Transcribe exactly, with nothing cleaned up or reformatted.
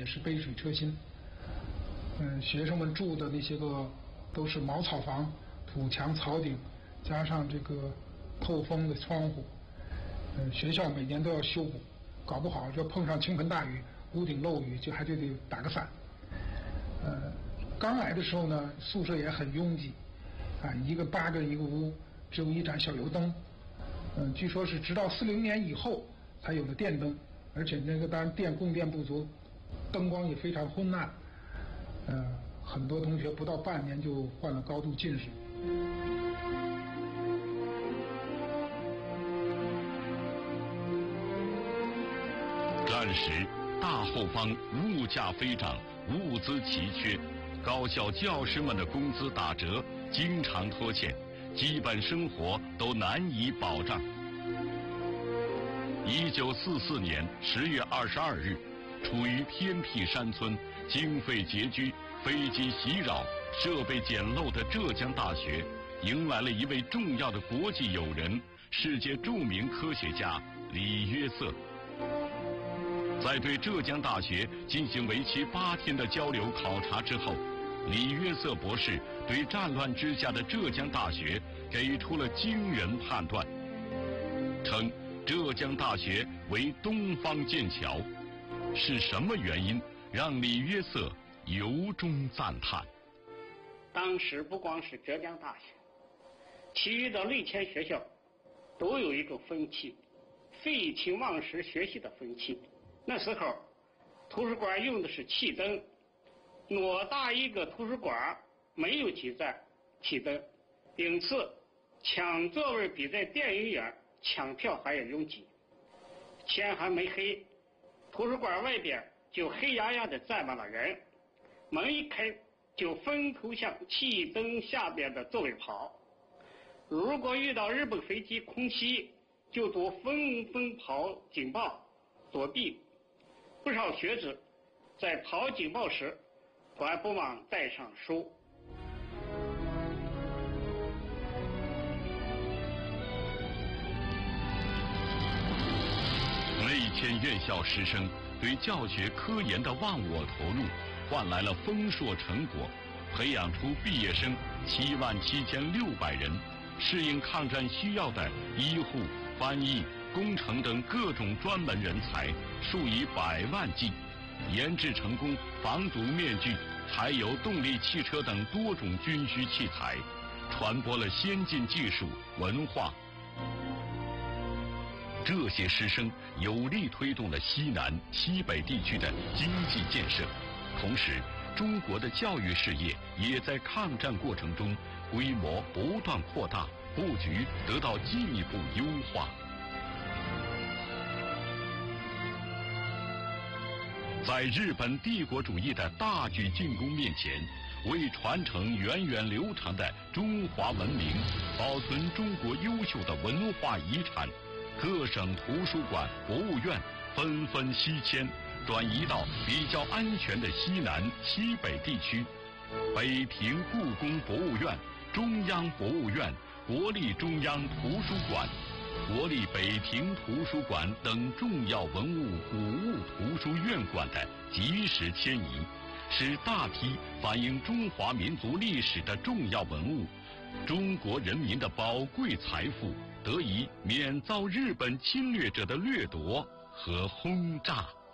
也是杯水车薪。嗯，学生们住的那些个都是茅草房，土墙草顶，加上这个透风的窗户。嗯，学校每年都要修补，搞不好就碰上倾盆大雨，屋顶漏雨，就还就得打个伞。呃，刚来的时候呢，宿舍也很拥挤，啊，一个八个一个屋，只有一盏小油灯。嗯，据说是直到四零年以后才有了电灯，而且那个当然电供电不足，灯光也非常昏暗。呃，很多同学不到半年就患了高度近视。 战时，大后方物价飞涨，物资奇缺，高校教师们的工资打折，经常拖欠，基本生活都难以保障。一九四四年十月二十二日，处于偏僻山村，经费拮据，飞机袭扰，设备简陋的浙江大学，迎来了一位重要的国际友人，世界著名科学家李约瑟。在对浙江大学进行为期八天的交流考察之后，李约瑟博士对战乱之下的浙江大学给出了惊人判断，称浙江大学为东方剑桥。是什么原因让李约瑟由衷赞叹？ 当时不光是浙江大学，其余的类前学校都有一个风气，废寝忘食学习的风气。那时候图书馆用的是气灯，偌大一个图书馆没有几盏气灯，因此抢座位比在电影院抢票还要拥挤。天还没黑，图书馆外边就黑压压的站满了人，门一开就分头向气灯下边的座位跑。如果遇到日本飞机空袭，就都纷纷跑警报躲避。不少学子在跑警报时还不忘带上书。 内迁院校师生对教学科研的忘我投入，换来了丰硕成果，培养出毕业生七万七千六百人，适应抗战需要的医护、翻译、工程等各种专门人才数以百万计，研制成功防毒面具、柴油动力汽车等多种军需器材，传播了先进技术文化。这些师生有力推动了西南、西北地区的经济建设，同时中国的教育事业也在抗战过程中规模不断扩大，布局得到进一步优化。在日本帝国主义的大举进攻面前，为传承源远流长的中华文明，保存中国优秀的文化遗产，各省图书馆、博物院纷纷西迁，转移到比较安全的西南、西北地区。北平故宫博物院、中央博物院、国立中央图书馆、国立北平图书馆等重要文物古物图书院馆的及时迁移，使大批反映中华民族历史的重要文物、中国人民的宝贵财富得以免遭日本侵略者的掠夺和轰炸。